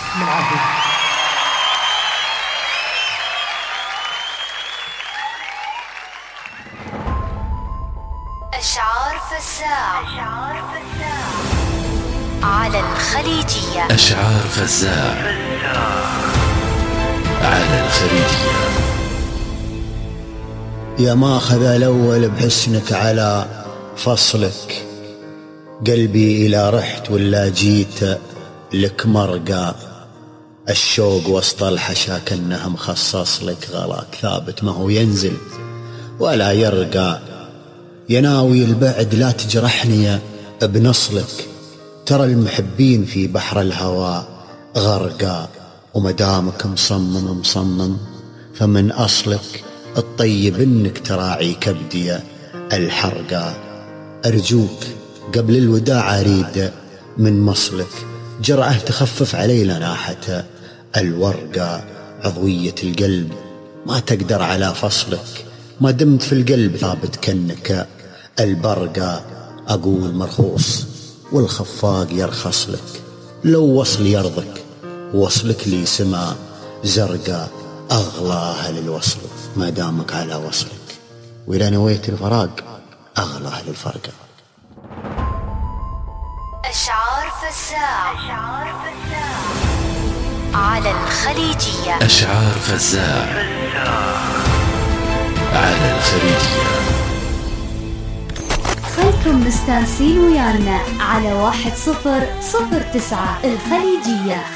من عافية. أشعار فزاع على الخليجية. أشعار فزاع على الخليجية. يا ماخذ الأول بحسنك على فصلك، قلبي إلى رحت ولا جيت لك مرقى، الشوق وسط الحشا كأنه مخصص لك، غلاك ثابت ما هو ينزل ولا يرقى، يناوي البعد لا تجرحني بنصلك، ترى المحبين في بحر الهوى غرقا، ومدامك مصمم فمن أصلك الطيب إنك تراعي كبدي الحرقا، أرجوك قبل الوداع أريد من مصلك جرعة تخفف علي لناحة الورقة، عضوية القلب ما تقدر على فصلك، ما دمت في القلب ثابت كأنك البرقة، أقول مرخوص والخفاق يرخص لك، لو وصل يرضك وصلك لي سما زرقاء، أغلى أهل الوصل ما دامك على وصلك، وإذا نويت الفراق أغلى أهل الفرقة. أشعار فزاع على الخليجية. أشعار فزاع على الخليجية. خلكم مستانسين ويانا على 1009 الخليجية.